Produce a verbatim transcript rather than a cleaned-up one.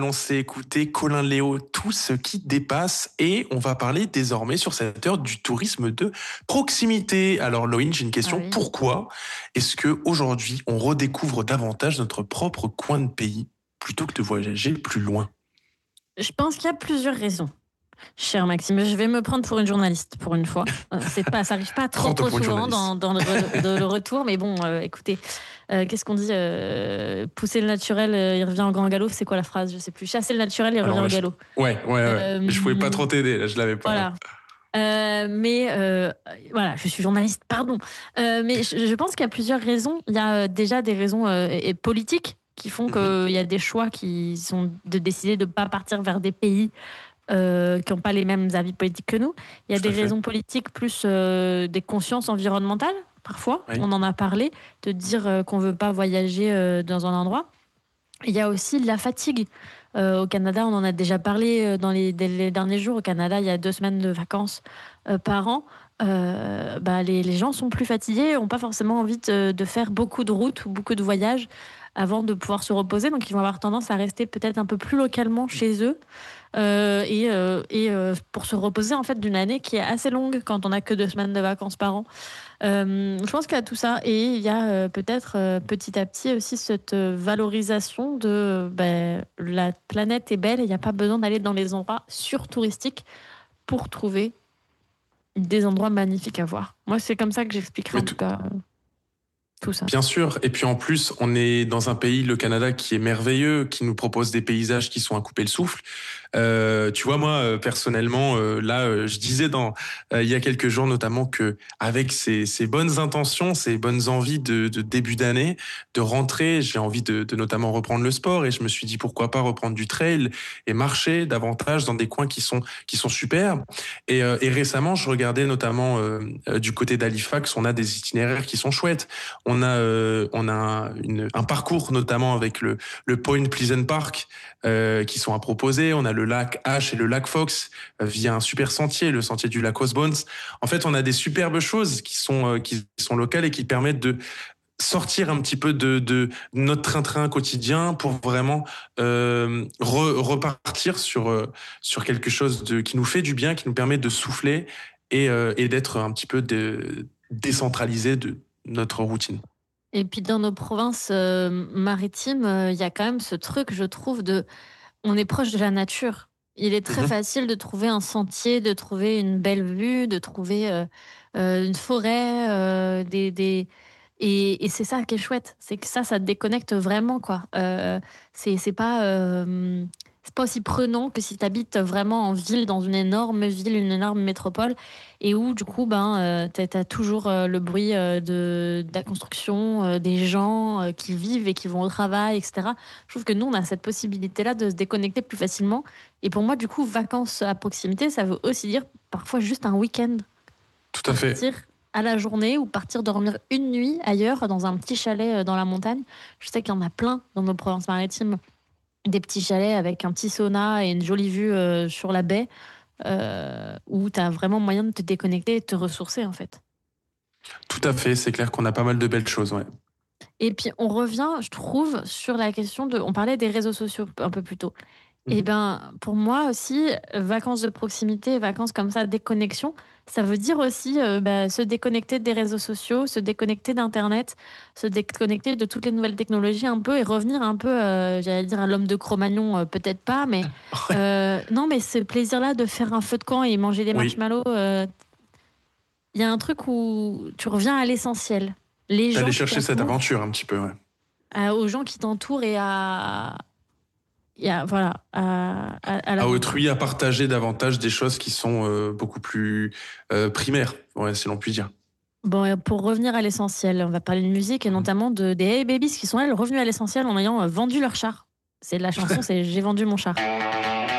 On s'est écouté Colin Léo, Tout ce qui dépasse, et on va parler désormais sur cette heure du tourisme de proximité. Alors Loïne, j'ai une Ah question. oui. Pourquoi est-ce qu'aujourd'hui on redécouvre davantage notre propre coin de pays plutôt que de voyager plus loin? Je pense qu'il y a plusieurs raisons. Cher Maxime, je vais me prendre pour une journaliste pour une fois. Euh, C'est pas, ça arrive pas trop Prends-toi trop pour une souvent journaliste. dans, dans le, re- de- le retour, mais bon, euh, écoutez, euh, qu'est-ce qu'on dit euh, Pousser le naturel, euh, il revient en grand galop. C'est quoi la phrase? Je sais plus. Chasser le naturel, il revient Alors au là, je... galop. ouais, ouais, ouais. Je pouvais pas Euh, trop t'aider, là, je l'avais pas. Ouais. voilà. Euh, mais euh, voilà, je suis journaliste, pardon. Euh, mais je, je pense qu'il y a plusieurs raisons. Il y a euh, déjà des raisons euh, et politiques qui font Mhm, qu'il y a des choix qui sont de décider de ne pas partir vers des pays euh, qui n'ont pas les mêmes avis politiques que nous. Il y a tout des à fait. raisons politiques plus euh, des consciences environnementales, parfois. Oui, On en a parlé, de dire euh, qu'on ne veut pas voyager euh, dans un endroit. Il y a aussi la fatigue. Euh, au Canada, on en a déjà parlé euh, dans les, les derniers jours. Au Canada, il y a deux semaines de vacances euh, par an. Euh, bah, les, les gens sont plus fatigués, n'ont pas forcément envie de, de faire beaucoup de routes ou beaucoup de voyages avant de pouvoir se reposer. Donc, ils vont avoir tendance à rester peut-être un peu plus localement chez eux euh, et, euh, et euh, pour se reposer en fait d'une année qui est assez longue quand on n'a que deux semaines de vacances par an. Euh, je pense qu'il y a tout ça et il y a euh, peut-être euh, petit à petit aussi cette euh, valorisation de ben, la planète est belle et il n'y a pas besoin d'aller dans les endroits surtouristiques pour trouver des endroits magnifiques à voir. Moi, c'est comme ça que j'expliquerai mais en tout tout- cas euh, tout ça. bien sûr. Et puis en plus, on est dans un pays, le Canada, qui est merveilleux, qui nous propose des paysages qui sont à couper le souffle. Euh, tu vois, moi, euh, personnellement, euh, là, euh, je disais dans euh, il y a quelques jours notamment que avec ces, ces bonnes intentions, ces bonnes envies de, de début d'année, de rentrée, j'ai envie de, de notamment reprendre le sport et je me suis dit pourquoi pas reprendre du trail et marcher davantage dans des coins qui sont qui sont super. Et, euh, et récemment, je regardais notamment euh, euh, du côté d'Halifax, on a des itinéraires qui sont chouettes. On a euh, on a un, une, un parcours notamment avec le le Point Pleasant Park euh, qui sont à proposer. On a le lac H et le lac Fox euh, via un super sentier, le sentier du lac Osbones. En fait, on a des superbes choses qui sont euh, qui sont locales et qui permettent de sortir un petit peu de, de notre train-train quotidien pour vraiment euh, re- repartir sur euh, sur quelque chose de qui nous fait du bien, qui nous permet de souffler et, euh, et d'être un petit peu de, décentralisé de notre routine. Et puis dans nos provinces euh, maritimes, euh, il y a quand même ce truc, je trouve, de on est proche de la nature. Il est très Mhm. facile de trouver un sentier, de trouver une belle vue, de trouver euh, euh, une forêt, euh, des, des... Et, et c'est ça qui est chouette, c'est que ça, ça te déconnecte vraiment, quoi. Euh, c'est c'est pas, euh, c'est pas aussi prenant que si tu habites vraiment en ville, dans une énorme ville, une énorme métropole, et où, du coup, ben, euh, t'as, t'as toujours euh, le bruit euh, de, de la construction, euh, des gens euh, qui vivent et qui vont au travail, et cetera. Je trouve que nous, on a cette possibilité-là de se déconnecter plus facilement. Et pour moi, du coup, vacances à proximité, ça veut aussi dire parfois juste un week-end. Tout à fait. Partir à la journée ou partir dormir une nuit ailleurs dans un petit chalet euh, dans la montagne. Je sais qu'il y en a plein dans nos provinces maritimes, des petits chalets avec un petit sauna et une jolie vue euh, sur la baie euh, où tu as vraiment moyen de te déconnecter et de te ressourcer en fait. Tout à fait. C'est clair qu'on a pas mal de belles choses. Ouais. Et puis on revient, je trouve, sur la question de... On parlait des réseaux sociaux un peu plus tôt. Et Mhm. ben, pour moi aussi, vacances de proximité, vacances comme ça, déconnexion, ça veut dire aussi euh, bah, se déconnecter des réseaux sociaux, se déconnecter d'Internet, se déconnecter de toutes les nouvelles technologies un peu et revenir un peu, euh, j'allais dire à l'homme de Cro-Magnon, euh, peut-être pas, mais euh, non, mais ce plaisir-là de faire un feu de camp et manger des Oui. marshmallows, euh, il y a un truc où tu reviens à l'essentiel. Les D'aller gens qui chercher cette t'entourent, aventure un petit peu. Ouais. à- aux gens qui t'entourent et à, et à- voilà, à, à, à À l'aventure. autrui, à partager davantage des choses qui sont euh, beaucoup plus euh, primaires, ouais, si l'on peut dire. Bon, et pour revenir à l'essentiel, on va parler de musique et notamment de, des Hey Babies qui sont elles revenus à l'essentiel en ayant euh, vendu leur char. C'est de la chanson, c'est J'ai vendu mon char.